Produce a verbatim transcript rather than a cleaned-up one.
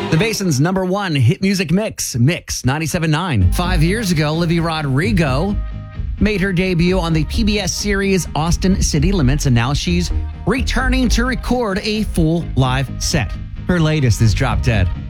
The Basin's number one hit music mix, Mix ninety-seven point nine. Five years ago, Olivia Rodrigo made her debut on the P B S series Austin City Limits, and now she's returning to record a full live set. Her latest is Drop Dead.